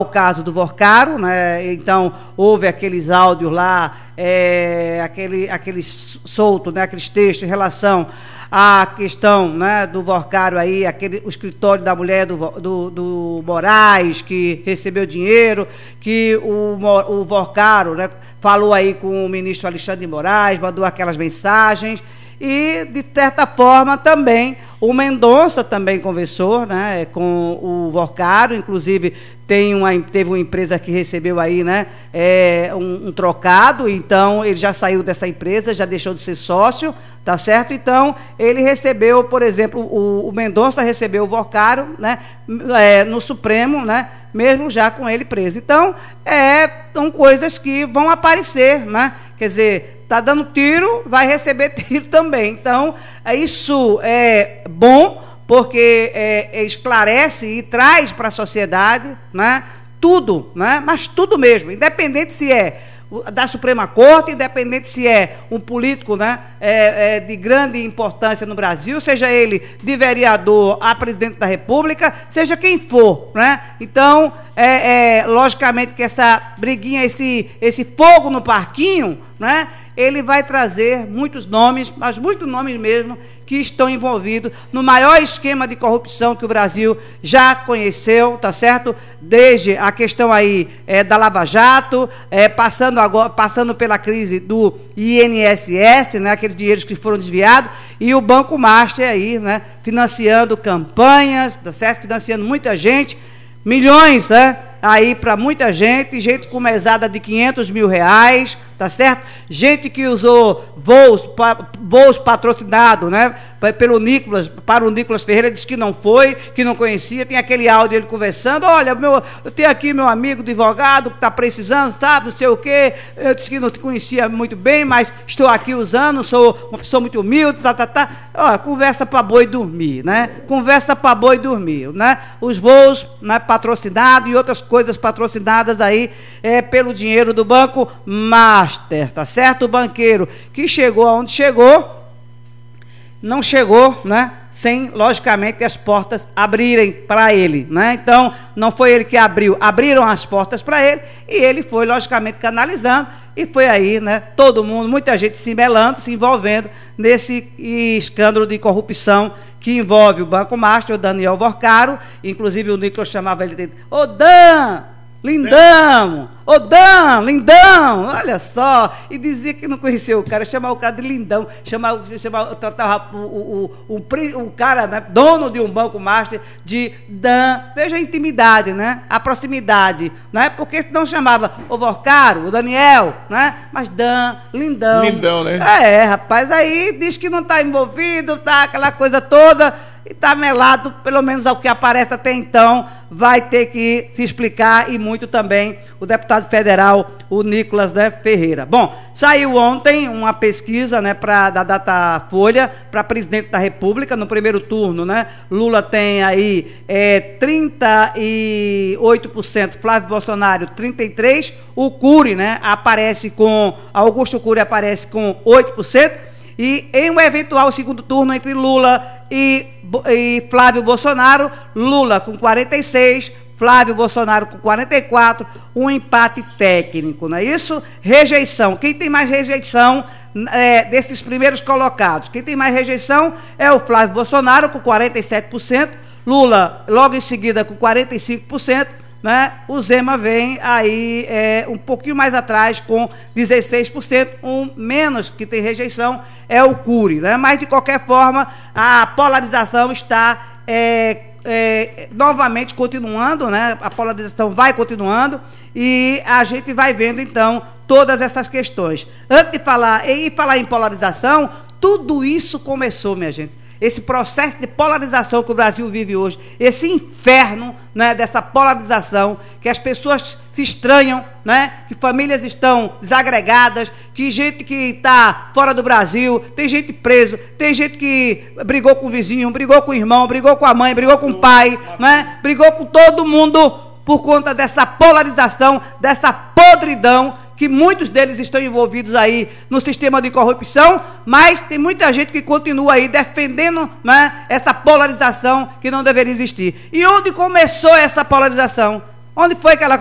o caso do Vorcaro, né? Então houve aqueles áudios lá, aqueles soltos, né? Aqueles textos em relação à questão, né, do Vorcaro aí, o escritório da mulher do Moraes, que recebeu dinheiro, que o Vorcaro, né, falou aí com o ministro Alexandre de Moraes, mandou aquelas mensagens. E, de certa forma, também, o Mendonça também conversou, né, com o Vorcaro, inclusive teve uma empresa que recebeu aí, né, um trocado, então ele já saiu dessa empresa, já deixou de ser sócio, tá certo? Então, ele recebeu, por exemplo, o Mendonça recebeu o Vorcaro, né, no Supremo, né, mesmo já com ele preso. Então, são coisas que vão aparecer, né, quer dizer, está dando tiro, vai receber tiro também. Então, isso é bom, porque esclarece e traz para a sociedade, né, tudo, né, mas tudo mesmo, independente se é da Suprema Corte, independente se é um político, né, de grande importância no Brasil, seja ele de vereador a presidente da República, seja quem for, né? Então, logicamente que essa briguinha, esse fogo no parquinho, né, ele vai trazer muitos nomes, mas muitos nomes mesmo, que estão envolvidos no maior esquema de corrupção que o Brasil já conheceu, tá certo? Desde a questão aí da Lava Jato, passando pela crise do INSS, né, aqueles dinheiros que foram desviados, e o Banco Master aí, né, financiando campanhas, tá certo? Financiando muita gente, milhões, né, aí para muita gente com mesada de R$500 mil, tá certo? Gente que usou voos patrocinados, né, para o Nicolas Ferreira, disse que não foi, que não conhecia, tem aquele áudio dele conversando, olha, eu tenho aqui meu amigo advogado que está precisando, sabe, não sei o quê, eu disse que não te conhecia muito bem, mas estou aqui usando, sou uma pessoa muito humilde, Ó, conversa para boi dormir, né, conversa para boi dormir, né, os voos, né, patrocinados e outras coisas patrocinadas aí pelo dinheiro do Banco Master, tá certo? O banqueiro que chegou aonde chegou, não chegou, né, sem, logicamente, as portas abrirem para ele, né? Então, não foi ele que abriram as portas para ele, e ele foi, logicamente, canalizando, e foi aí, né, todo mundo, muita gente se melando, se envolvendo nesse escândalo de corrupção que envolve o Banco Master, o Daniel Vorcaro, inclusive o Nicolas chamava ele de "Ô Dan, lindão, ô Dan, lindão", olha só, e dizia que não conhecia o cara, chamava o cara de lindão, tratava o cara, né, dono de um Banco Master, de Dan. Veja a intimidade, né, a proximidade, né, porque não chamava o Vorcaro, o Daniel, né, mas Dan, lindão. Lindão, né? Rapaz, aí diz que não está envolvido, tá aquela coisa toda, e está melado, pelo menos ao que aparece até então, vai ter que se explicar, e muito também o deputado federal, o Nicolas, né, Ferreira. Bom, saiu ontem uma pesquisa, né, da Datafolha para presidente da República, no primeiro turno, né, Lula tem aí 38%, Flávio Bolsonaro 33%, o Cury, né, Augusto Cury aparece com 8%, e em um eventual segundo turno entre Lula e Flávio Bolsonaro, Lula com 46%, Flávio Bolsonaro com 44%, um empate técnico, não é isso? Rejeição. Quem tem mais rejeição desses primeiros colocados? Quem tem mais rejeição é o Flávio Bolsonaro com 47%, Lula logo em seguida com 45%, né? O Zema vem aí um pouquinho mais atrás com 16%, um menos que tem rejeição é o Cury, né? Mas de qualquer forma a polarização está novamente continuando, né? A polarização vai continuando e a gente vai vendo então todas essas questões. Antes de falar em polarização, tudo isso começou, minha gente. Esse processo de polarização que o Brasil vive hoje, esse inferno, né, dessa polarização, que as pessoas se estranham, né, que famílias estão desagregadas, que gente que está fora do Brasil, tem gente preso, tem gente que brigou com o vizinho, brigou com o irmão, brigou com a mãe, brigou com o pai, né, brigou com todo mundo por conta dessa polarização, dessa podridão, que muitos deles estão envolvidos aí no sistema de corrupção, mas tem muita gente que continua aí defendendo, né, essa polarização que não deveria existir. E onde começou essa polarização? Onde foi que ela